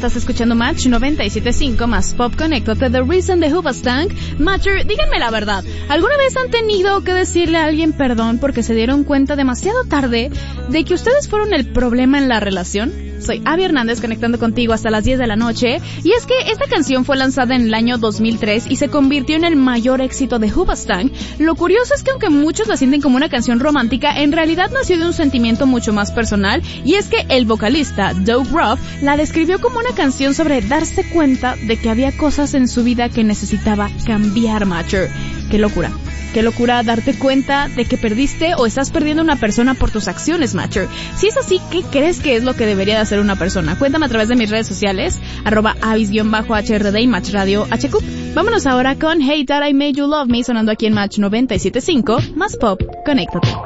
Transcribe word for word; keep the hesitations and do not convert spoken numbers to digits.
estás escuchando Match noventa y siete punto cinco más Pop. Conéctate, The Reason de Hoobastank. Matcher, díganme la verdad, ¿alguna vez han tenido que decirle a alguien perdón porque se dieron cuenta demasiado tarde de que ustedes fueron el problema en la relación? Soy Abby Hernández, conectando contigo hasta las diez de la noche, y es que esta canción fue lanzada en el año dos mil tres y se convirtió en el mayor éxito de Hoobastank. Lo curioso es que aunque muchos la sienten como una canción romántica, en realidad nació de un sentimiento mucho más personal, y es que el vocalista, Doug Ruff, la describió como una canción sobre darse cuenta de que había cosas en su vida que necesitaba cambiar, Matcher. ¡Qué locura! Qué locura darte cuenta de que perdiste o estás perdiendo a una persona por tus acciones, Matcher. Si es así, ¿qué crees que es lo que debería de hacer una persona? Cuéntame a través de mis redes sociales, arroba avis-H R D y Match Radio H Q. Vámonos ahora con Hey That I Made You Love Me, sonando aquí en Match noventa y siete punto cinco, más Pop. Conéctate.